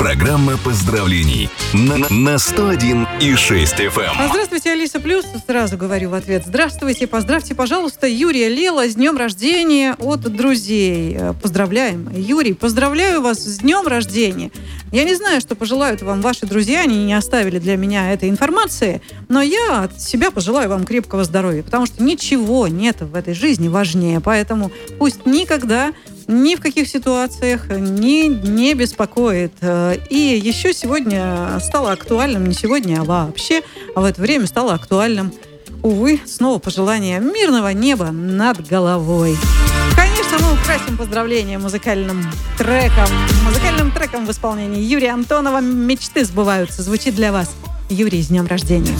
Программа поздравлений на 101,6 FM. Здравствуйте, Алиса Плюс. Сразу говорю в ответ. Здравствуйте, поздравьте, пожалуйста, Юрия Лела с днем рождения от друзей. Поздравляем. Юрий, поздравляю вас с днем рождения. Я не знаю, что пожелают вам ваши друзья, они не оставили для меня этой информации, но я от себя пожелаю вам крепкого здоровья, потому что ничего нет в этой жизни важнее, поэтому пусть никогда, ни в каких ситуациях не беспокоит. И еще сегодня стало актуальным, не сегодня, а вообще, а в это время стало актуальным, увы, снова пожелание мирного неба над головой. Конечно, мы украсим поздравления музыкальным треком в исполнении Юрия Антонова. «Мечты сбываются» звучит для вас. Юрий, с днем рождения.